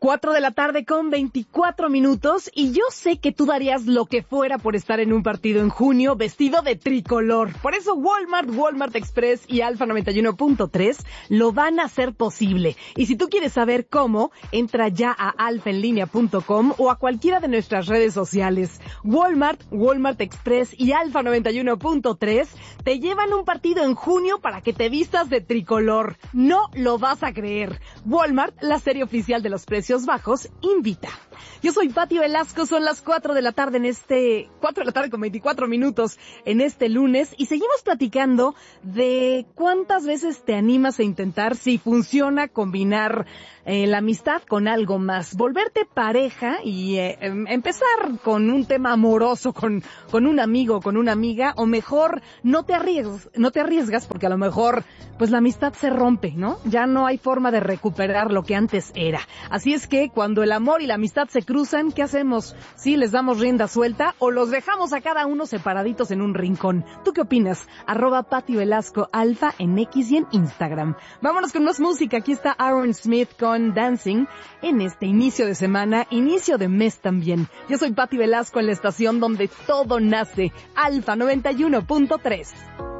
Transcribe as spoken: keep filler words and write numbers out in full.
Cuatro de la tarde con veinticuatro minutos y yo sé que tú darías lo que fuera por estar en un partido en junio vestido de tricolor. Por eso Walmart, Walmart Express y Alfa noventa y uno punto tres lo van a hacer posible. Y si tú quieres saber cómo, entra ya a alfa en línea punto com o a cualquiera de nuestras redes sociales. Walmart, Walmart Express y Alfa noventa y uno punto tres te llevan un partido en junio para que te vistas de tricolor. No lo vas a creer. Walmart, la serie oficial de los precios bajos, invita. Yo soy Pati Velasco, son las cuatro de la tarde en este, cuatro de la tarde con veinticuatro minutos en este lunes y seguimos platicando de cuántas veces te animas a intentar si funciona combinar eh, la amistad con algo más, volverte pareja y eh, empezar con un tema amoroso con, con un amigo, con una amiga, o mejor no te arriesgas, no te arriesgas porque a lo mejor pues la amistad se rompe, ¿no? Ya no hay forma de recuperar lo que antes era. Así es que cuando el amor y la amistad se cruzan, ¿qué hacemos? ¿Sí les damos rienda suelta o los dejamos a cada uno separaditos en un rincón? ¿Tú qué opinas? Arroba Pati Velasco Alfa en X y en Instagram. Vámonos con más música. Aquí está Aaron Smith con Dancing en este inicio de semana, inicio de mes también. Yo soy Pati Velasco en la estación donde todo nace, Alfa noventa y uno punto tres.